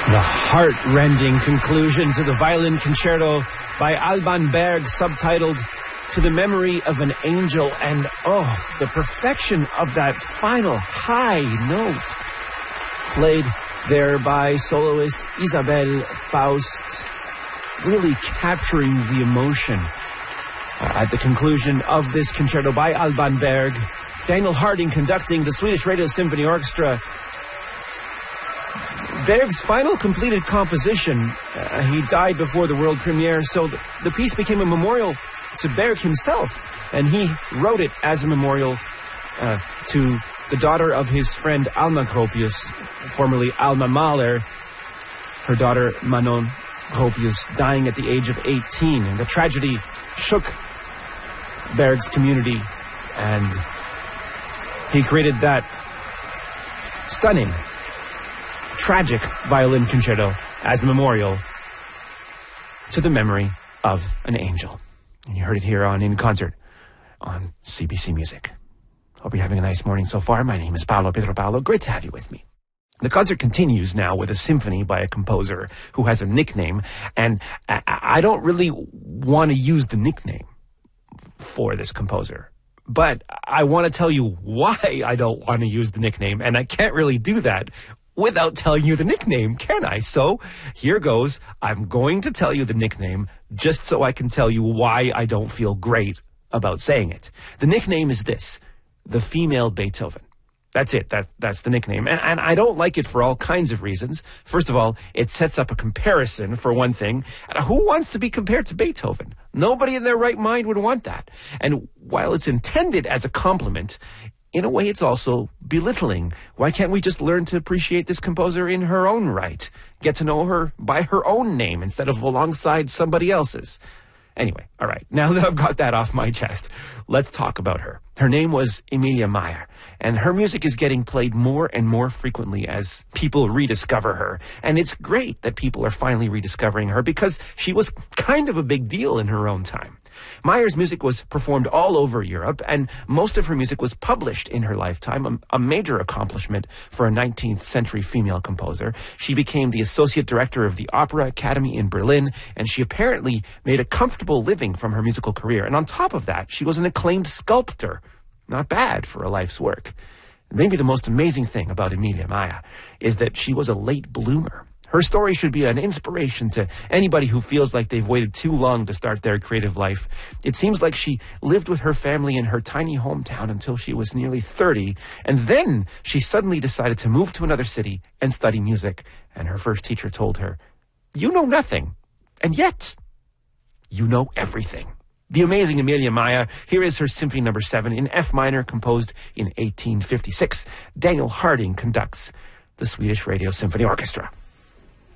The heart-rending conclusion to the violin concerto by Alban Berg, subtitled To the Memory of an Angel, and the perfection of that final high note, played there by soloist Isabelle Faust, really capturing the emotion. At the conclusion of this concerto by Alban Berg, Daniel Harding conducting the Swedish Radio Symphony Orchestra. Berg's final completed composition, he died before the world premiere, so the piece became a memorial to Berg himself, and he wrote it as a memorial to the daughter of his friend Alma Gropius, formerly Alma Mahler, her daughter Manon Gropius, dying at the age of 18. And the tragedy shook Berg's community, and he created that stunning, tragic violin concerto as a memorial to the memory of an angel. And you heard it here on In Concert on CBC Music. Hope you're having a nice morning so far. My name is Paolo Pietropalo. Great to have you with me. The concert continues now with a symphony by a composer who has a nickname, and I don't really want to use the nickname for this composer. But I want to tell you why I don't want to use the nickname, and I can't really do that without telling you the nickname, can I? So here goes. I'm going to tell you the nickname just so I can tell you why I don't feel great about saying it. The nickname is this: the female Beethoven. That's it. That's the nickname. And I don't like it for all kinds of reasons. First of all, it sets up a comparison, for one thing. Who wants to be compared to Beethoven? Nobody in their right mind would want that. And while it's intended as a compliment, in a way it's also belittling. Why can't we just learn to appreciate this composer in her own right? Get to know her by her own name instead of alongside somebody else's. Anyway, all right, now that I've got that off my chest, let's talk about her. Her name was Emilia Mayer, and her music is getting played more and more frequently as people rediscover her. And it's great that people are finally rediscovering her because she was kind of a big deal in her own time. Mayer's music was performed all over Europe, and most of her music was published in her lifetime, a major accomplishment for a 19th century female composer. She became the associate director of the Opera Academy in Berlin, and she apparently made a comfortable living from her musical career. And on top of that, she was an acclaimed sculptor. Not bad for a life's work. Maybe the most amazing thing about Emilia Mayer is that she was a late bloomer. Her story should be an inspiration to anybody who feels like they've waited too long to start their creative life. It seems like she lived with her family in her tiny hometown until she was nearly 30, and then she suddenly decided to move to another city and study music. And her first teacher told her, "You know nothing, and yet you know everything." The amazing Emilia Mayer. Here is her Symphony No. 7 in F minor, composed in 1856. Daniel Harding conducts the Swedish Radio Symphony Orchestra.